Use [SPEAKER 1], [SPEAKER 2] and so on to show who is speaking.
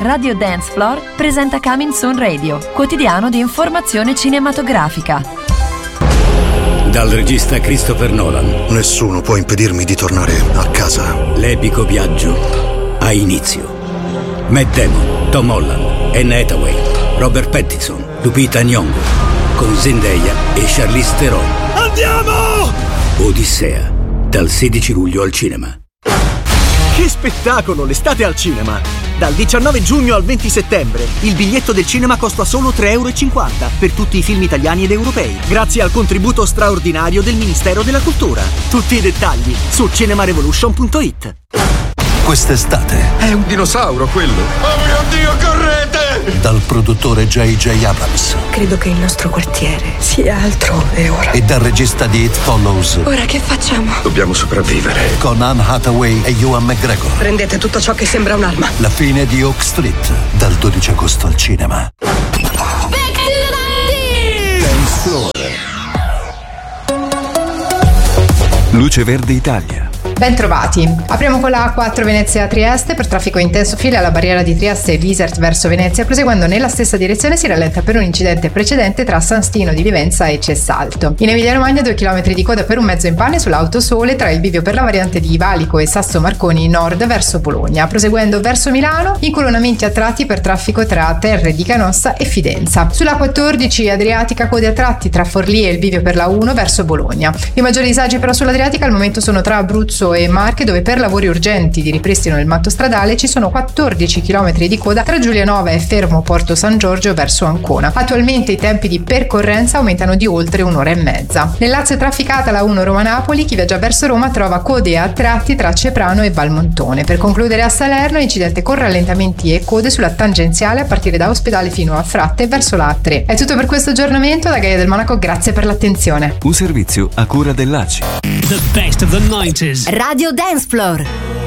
[SPEAKER 1] Radio Dance Floor presenta Coming Soon Radio, quotidiano di informazione cinematografica.
[SPEAKER 2] Dal regista Christopher Nolan.
[SPEAKER 3] Nessuno può impedirmi di tornare a casa.
[SPEAKER 2] L'epico viaggio ha inizio. Matt Damon, Tom Holland, Anne Hathaway, Robert Pattinson, Lupita Nyong'o, con Zendaya e Charlize Theron.
[SPEAKER 4] Andiamo!
[SPEAKER 2] Odissea, dal 16 luglio al cinema.
[SPEAKER 4] Che spettacolo, l'estate al cinema! Dal 19 giugno al 20 settembre il biglietto del cinema costa solo €3,50 per tutti i film italiani ed europei, grazie al contributo straordinario del Ministero della Cultura. Tutti i dettagli su cinemarevolution.it.
[SPEAKER 5] Quest'estate
[SPEAKER 6] è un dinosauro quello. Oh mio Dio, correte!
[SPEAKER 5] Dal produttore J.J. Abrams.
[SPEAKER 7] Credo che il nostro quartiere sia altrove ora.
[SPEAKER 5] E dal regista di It Follows.
[SPEAKER 7] Ora che facciamo?
[SPEAKER 6] Dobbiamo sopravvivere.
[SPEAKER 5] Con Anne Hathaway e Ewan McGregor.
[SPEAKER 7] Prendete tutto ciò che sembra un'arma.
[SPEAKER 5] La fine di Oak Street, dal 12 agosto al cinema.
[SPEAKER 6] Dance Floor. Luce Verde Italia.
[SPEAKER 8] Bentrovati. Apriamo con la A4 Venezia-Trieste per traffico intenso, fila alla barriera di Trieste e Visert verso Venezia. Proseguendo nella stessa direzione si rallenta per un incidente precedente tra San Stino di Livenza e Cessalto. In Emilia-Romagna 2 km di coda per un mezzo in pane sull'Autosole tra il bivio per la variante di Valico e Sasso Marconi nord verso Bologna. Proseguendo verso Milano, incolonnamenti a tratti per traffico tra Terre di Canossa e Fidenza. Sulla 14 Adriatica code a tratti tra Forlì e il bivio per la 1 verso Bologna. I maggiori disagi però sull'Adriatica al momento sono tra Abruzzo e Marche, dove per lavori urgenti di ripristino del matto stradale ci sono 14 km di coda tra Giulianova e Fermo Porto San Giorgio verso Ancona. Attualmente i tempi di percorrenza aumentano di oltre un'ora e mezza. Nel Lazio è trafficata la 1 Roma-Napoli, chi viaggia verso Roma trova code a tratti tra Ceprano e Valmontone. Per concludere a Salerno, incidente con rallentamenti e code sulla tangenziale a partire da Ospedale fino a Fratte verso la A3. È tutto per questo aggiornamento, da Gaia del Monaco, grazie per l'attenzione.
[SPEAKER 6] Un servizio a cura dell'ACI.
[SPEAKER 9] The best of the 90s.
[SPEAKER 1] Radio Dance Floor.